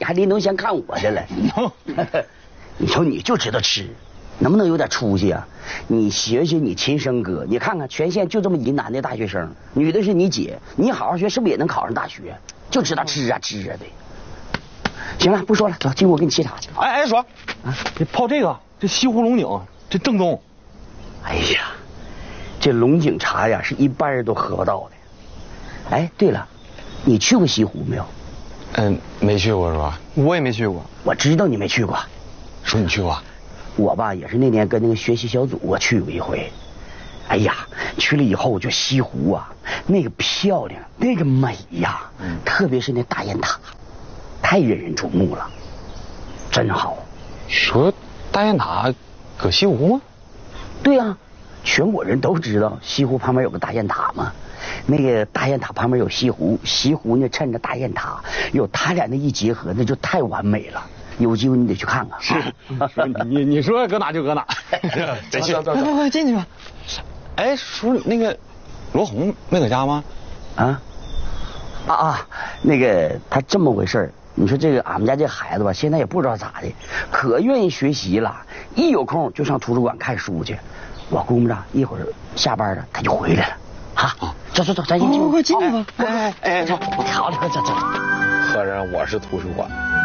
还临潼县看我去了。你瞅你就知道吃，能不能有点出息啊？你学学你亲生哥，你看看全县就这么一男的大学生，女的是你姐，你好好学是不是也能考上大学？就知道吃啊吃啊的。行了，不说了，走，进屋我给你沏茶去。 哎，说，这泡这个，这西湖龙井，这正宗。 哎呀，这龙井茶呀，是一般人都喝不到的。哎，对了，你去过西湖没有？ 没去过是吧？我也没去过。 我知道你没去过。 说你去过？ 我吧也是那年跟那个学习小组我去过一回。哎呀，去了以后就西湖啊，那个漂亮，那个美呀，特别是那大雁塔，太引人注目了，真好。 说大雁塔搁西湖吗？ 对啊，全国人都知道西湖旁边有个大雁塔嘛。那个大雁塔旁边有西湖，西湖呢趁着大雁塔，有他俩那一结合，那就太完美了。有机会你得去看看。 是，你说搁哪就搁哪。 得去，走， 快进去吧。哎，叔，那个罗红没搁家吗？ 那个他这么回事儿。你说这个俺们家这孩子吧，现在也不知道咋的，可愿意学习了，一有空就上图书馆看书去。我估摸着一会儿下班了他就回来了。走，咱先进。 快进去吧。 哎，走，好嘞，走。 合着我是图书馆。